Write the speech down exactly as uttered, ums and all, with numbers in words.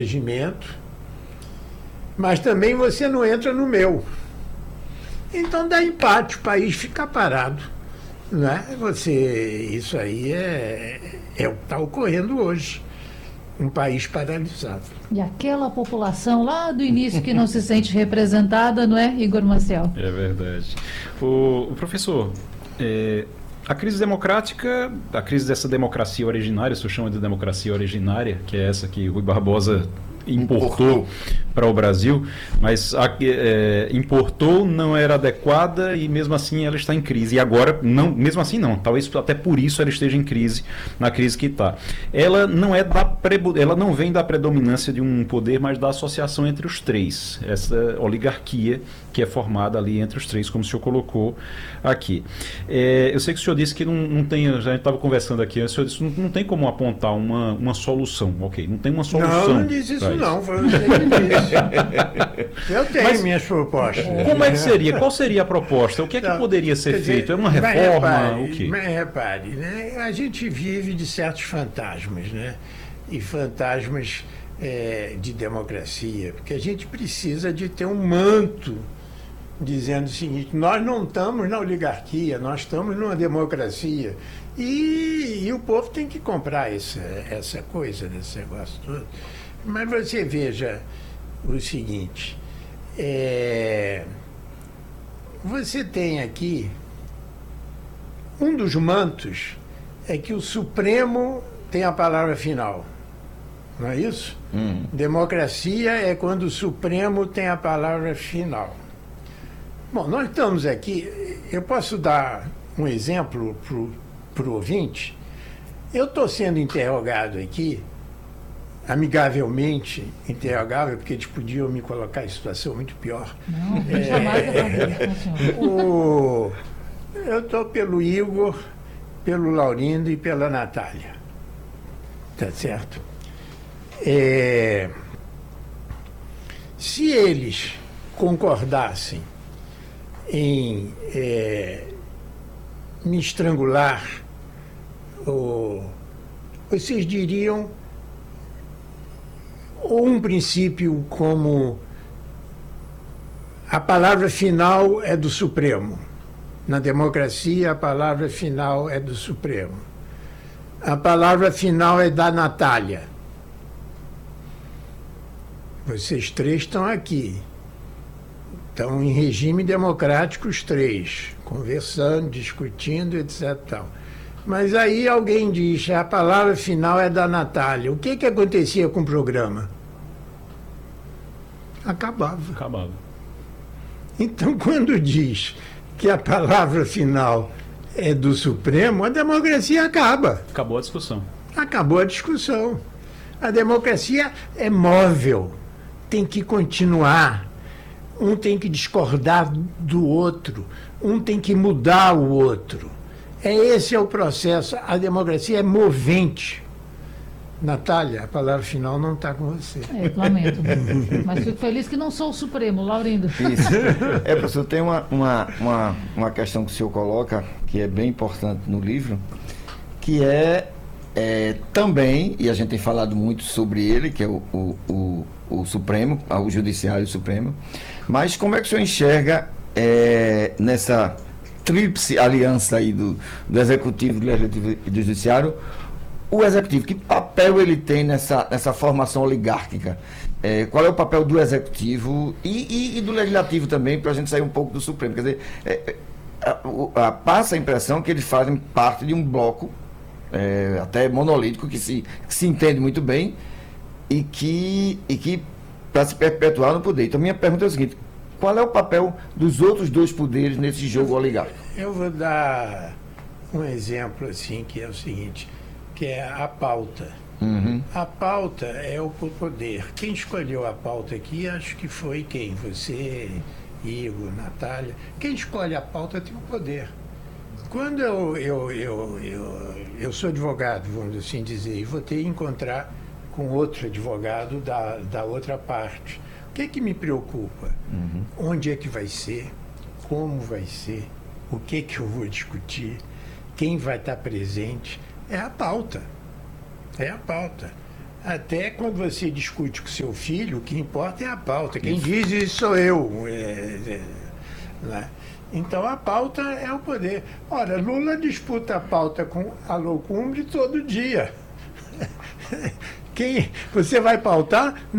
regimento, mas também você não entra no meu. Então dá empate, o país fica parado. Não é? Você, isso aí é, é o que está ocorrendo hoje. Um país paralisado. E aquela população lá do início que não se sente representada, não é, Igor Maciel? É verdade. O, o professor, é, a crise democrática, a crise dessa democracia originária, se eu chamo de democracia originária, que é essa que Rui Barbosa importou para o Brasil, mas a, é, importou, não era adequada e mesmo assim ela está em crise. E agora, não, mesmo assim não, talvez até por isso ela esteja em crise, na crise que está. Ela não é da ela não vem da predominância de um poder, mas da associação entre os três, essa oligarquia que é formada ali entre os três, como o senhor colocou aqui. É, eu sei que o senhor disse que não, não tem, a gente estava conversando aqui, o senhor disse que não, não tem como apontar uma, uma solução, ok, não tem uma solução. Não, não disse isso não, foi você que disse. Eu tenho Mas, minhas propostas. Como é que seria? Qual seria a proposta? O que é que não, poderia ser dizer, feito? É uma reforma? Repare, o quê? Mas repare, né? A gente vive de certos fantasmas, né? E fantasmas é, de democracia, porque a gente precisa de ter um manto dizendo o seguinte: nós não estamos na oligarquia, nós estamos numa democracia. E, e o povo tem que comprar essa, essa coisa, desse negócio todo. Mas você veja o seguinte, é, você tem aqui, um dos mantos é que o Supremo tem a palavra final, não é isso? Hum. Democracia é quando o Supremo tem a palavra final. Bom, nós estamos aqui, eu posso dar um exemplo para o ouvinte. Eu estou sendo interrogado aqui, amigavelmente interrogável, porque eles podiam me colocar em situação muito pior. Não, é, jamais é, o, eu estou pelo Igor, pelo Laurindo e pela Natália. Tá certo? É, se eles concordassem em é, me estrangular, ou, vocês diriam ou um princípio como a palavra final é do Supremo. Na democracia, a palavra final é do Supremo. A palavra final é da Natália. Vocês três estão aqui. Estão em regime democrático os três, conversando, discutindo, etcétera. Tal. Mas aí alguém diz, a palavra final é da Natália. O que, que acontecia com o programa? Acabava. Acabava. Então, quando diz que a palavra final é do Supremo, a democracia acaba. Acabou a discussão. Acabou a discussão. A democracia é móvel, tem que continuar. Um tem que discordar do outro, um tem que mudar o outro. É, esse é o processo. A democracia é movente. Natália, a palavra final não está com você. É, lamento. Mas fico feliz que não sou o Supremo, Laurindo. Isso. É, professor, tem uma, uma, uma, uma questão que o senhor coloca, que é bem importante no livro, que é, é também, e a gente tem falado muito sobre ele, que é o, o, o, o Supremo, o Judiciário Supremo, mas como é que o senhor enxerga é, nessa tríplice aliança aí do, do Executivo, do Legislativo e do Judiciário, o Executivo, que papel ele tem nessa, nessa formação oligárquica? É, qual é o papel do Executivo e, e, e do Legislativo também, para a gente sair um pouco do Supremo? Quer dizer, é, a, a, passa a impressão que eles fazem parte de um bloco, é, até monolítico, que se, que se entende muito bem e que, e que para se perpetuar no poder. Então, minha pergunta é o seguinte: qual é o papel dos outros dois poderes nesse jogo oligárquico? Eu vou dar um exemplo assim, que é o seguinte, que é a pauta. Uhum. A pauta é o poder. Quem escolheu a pauta aqui, acho que foi quem? Você, Igor, Natália. Quem escolhe a pauta tem o poder. Quando eu, eu, eu, eu, eu sou advogado, vamos assim dizer, e vou ter que encontrar com outro advogado da, da outra parte. O que é que me preocupa? Uhum. Onde é que vai ser? Como vai ser? O que é que eu vou discutir? Quem vai estar presente? É a pauta. É a pauta. até quando você discute com seu filho, o que importa é a pauta. Quem diz isso sou eu. É, é, né? Então a pauta é o poder. Ora, Lula disputa a pauta com a Alocumbre todo dia. Quem, você vai pautar?